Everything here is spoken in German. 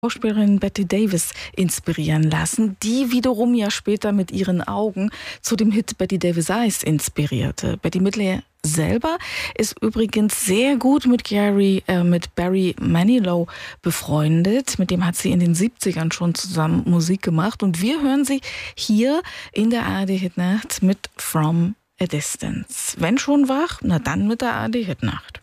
Schauspielerin Betty Davis inspirieren lassen, die wiederum ja später mit ihren Augen zu dem Hit Betty Davis Eyes inspirierte. Betty Midler selber ist übrigens sehr gut mit Barry Manilow befreundet. Mit dem hat sie in den 70ern schon zusammen Musik gemacht. Und wir hören sie hier in der ARD-Hitnacht mit From a Distance. Wenn schon wach, na dann mit der ARD-Hitnacht.